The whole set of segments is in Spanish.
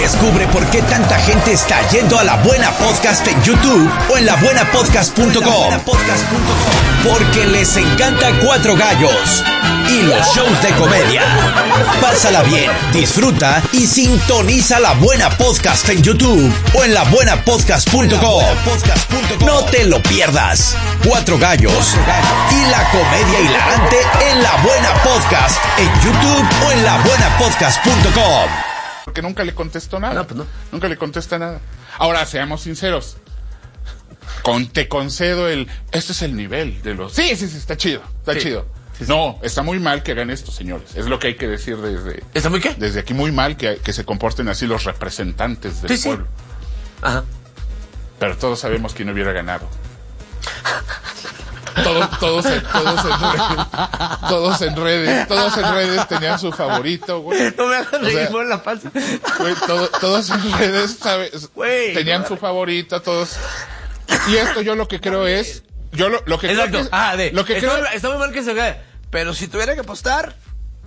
Descubre por qué tanta gente está yendo a La Buena Podcast en YouTube o en labuenapodcast.com. Porque les encanta Cuatro Gallos y los shows de comedia. Pásala bien, disfruta y sintoniza La Buena Podcast en YouTube o en labuenapodcast.com. No te lo pierdas. Cuatro Gallos y la comedia hilarante en La Buena Podcast en YouTube o en labuenapodcast.com. Porque nunca le contestó nada. No, pues no. Nunca le contesta nada. Ahora, seamos sinceros. Te concedo este es el nivel de los... Sí, está chido, está chido. Sí. No, está muy mal que hagan esto, señores. Es lo que hay que decir desde... ¿Está muy qué? Desde aquí muy mal que se comporten así los representantes del pueblo. Ajá. Pero todos sabemos quién hubiera ganado. Todos en redes tenían su favorito, güey. No me hagas reír en la panza. Güey, todos en redes, ¿sabes? Güey, tenían su favorito, todos. Y esto yo lo que creo es, lo que exacto. Creo que, está muy mal que se vea, pero si tuviera que apostar,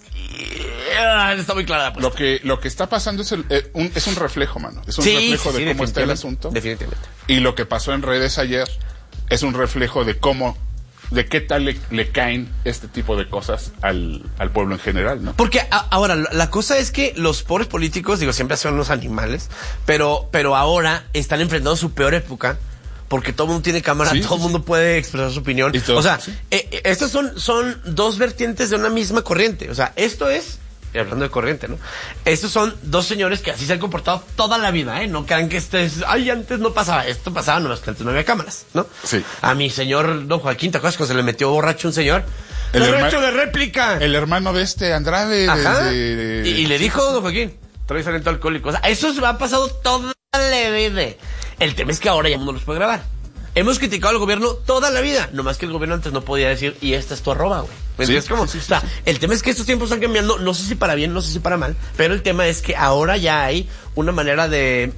está muy clara la apuesta. Lo que está pasando es un reflejo, mano. Es un reflejo de cómo está el asunto. Definitivamente. Y lo que pasó en redes ayer es un reflejo de qué tal le caen este tipo de cosas al pueblo en general, ¿no? Porque ahora, la cosa es que los pobres políticos, siempre son unos animales, pero ahora están enfrentando su peor época, porque todo el mundo tiene cámara, todo el mundo puede expresar su opinión. O sea, estos son dos vertientes de una misma corriente. O sea, esto es... Y hablando de corriente, ¿no? Estos son dos señores que así se han comportado toda la vida, ¿eh? No crean que antes no pasaba. Esto pasaba, nomás que antes no había cámaras, ¿no? Sí. A mi señor don Joaquín, ¿te acuerdas cuando se le metió borracho un señor? ¡Derecho de réplica! El hermano de Andrade. Ajá. Y le dijo don Joaquín, trae talento alcohólico. O sea, eso se ha pasado toda la vida. El tema es que ahora ya no los puede grabar. Hemos criticado al gobierno toda la vida, nomás que el gobierno antes no podía decir, y esta es tu arroba, güey. O sea, el tema es que estos tiempos están cambiando, no sé si para bien, no sé si para mal, pero el tema es que ahora ya hay una manera de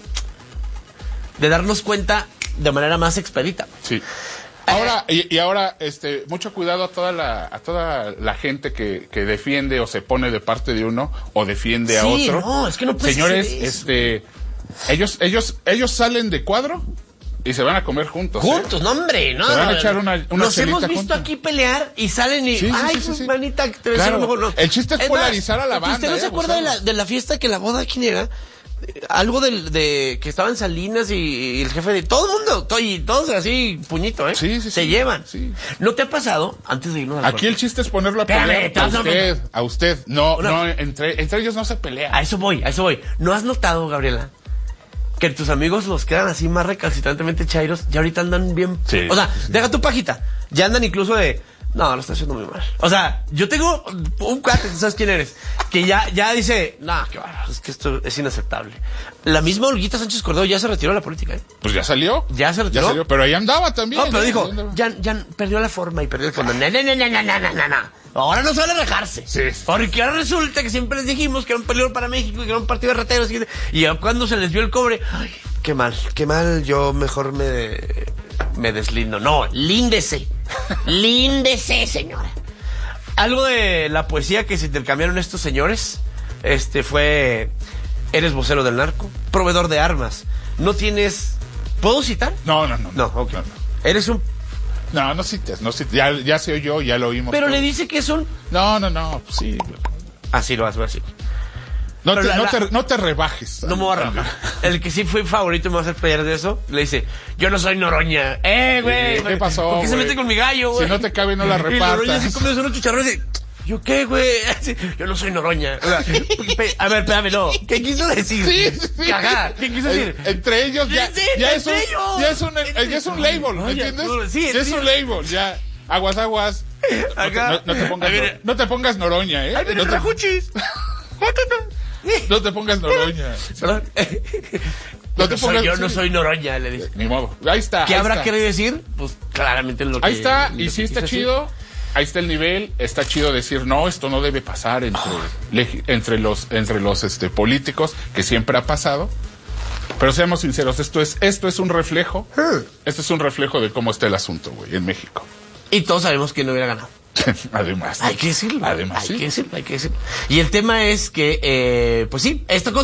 darnos cuenta de manera más expedita. Sí. Ahora, ahora, mucho cuidado a toda la gente que defiende o se pone de parte de uno o defiende a otro. No, es que no puede señores, ser ellos salen de cuadro y se van a comer juntos. Juntos, ¿eh? No, hombre, no. Se van a echar una nos chelita hemos visto juntos. aquí pelear y salen y... manita, te ves claro. a lo mejor no. El chiste es polarizar a la banda. ¿Usted no se acuerda de la fiesta que la boda, quién era? Algo de que estaban Salinas y el jefe de todo el mundo, y todos así, puñito, ¿eh? Sí. Se llevan. Sí. ¿No te ha pasado, antes de irnos a la Aquí corte? el chiste es ponerlo a pelear a usted. No, entre ellos no se pelea. A eso voy. ¿No has notado, Gabriela, que tus amigos los quedan así más recalcitrantemente chairos y ahorita andan bien... Sí. O sea, deja tu pajita. Ya andan incluso de... No, lo está haciendo muy mal. O sea, yo tengo un cuate, ¿tú sabes quién eres? Que ya dice... No, qué bárbaro, es que esto es inaceptable. La misma Olguita Sánchez Cordero ya se retiró de la política, ¿eh? Pues ya salió. Ya se retiró. Pero ahí andaba también. No, pero dijo... Ya perdió la forma y perdió el fondo. No. Ahora no suele dejarse. Sí. Porque ahora resulta que siempre les dijimos que era un peligro para México y que era un partido de rateros. Y ya cuando se les vio el cobre... Ay, qué mal. Yo mejor me deslindo. No, líndese. Líndese, señora. Algo de la poesía que se intercambiaron estos señores fue: eres vocero del narco, proveedor de armas, no tienes... ¿Puedo citar? No, ok. No. Eres un... No cites. Ya se oyó, ya lo oímos. Pero todo. le dice que es un... No, sí. Así lo hace, así. No te rebajes. No me voy a rebajar. El que sí fue favorito y me va a hacer pelear de eso, le dice: yo no soy Noroña. Güey. ¿Qué pasó? ¿Por qué se mete con mi gallo, güey? Si no te cabe, no la repartas. Y Noroña se come unos chicharrones y... ¿Yo qué, güey? Yo no soy Noroña. O sea, a ver, espérame, no. ¿Qué quiso decir? Sí. Ajá, ¿qué quiso decir? Entre ellos ya es un label, ¿me entiendes? Sí, ya es un label, ya. Aguas. No te pongas Noroña, ¿eh? ¡Ay, viene Rajuchis! No te pongas Noroña. Yo no soy Noroña, le dice. Ni modo. Ahí está. ¿Qué habrá querido decir? Pues claramente lo que... Ahí está, y sí está chido. Ahí está el nivel. Está chido decir, no, esto no debe pasar entre los políticos, que siempre ha pasado. Pero seamos sinceros, esto es un reflejo. Esto es un reflejo de cómo está el asunto, güey, en México. Y todos sabemos que no hubiera ganado. Además. Hay que decirlo. Además, hay que decirlo. Y el tema es que, pues sí, esta cosa